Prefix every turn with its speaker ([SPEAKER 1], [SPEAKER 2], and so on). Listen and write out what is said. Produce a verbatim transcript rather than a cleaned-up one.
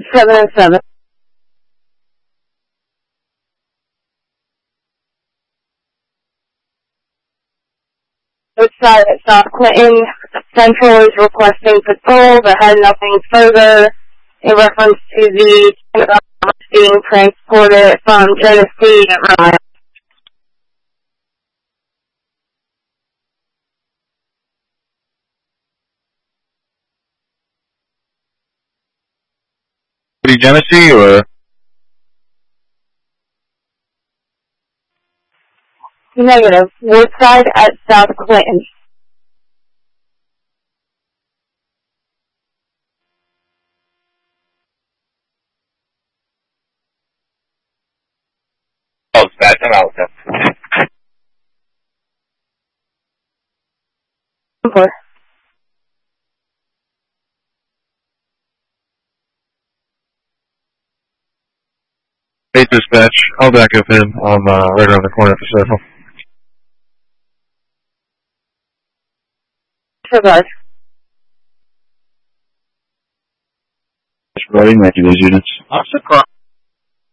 [SPEAKER 1] seven and seven. Woodside at South Clinton. Central is requesting patrol but had nothing further in reference to the being transported from Genesee to Rhode Island.
[SPEAKER 2] Genesee or?
[SPEAKER 1] Negative. Woodside at South Clinton.
[SPEAKER 2] Oh, it's bad. I'm out.
[SPEAKER 1] Okay.
[SPEAKER 2] Hey, dispatch. I'll back up in. I'm uh, right around the corner for Circle.
[SPEAKER 1] Sure, guys.
[SPEAKER 2] Ready, Matthew, those units. I'm surprised.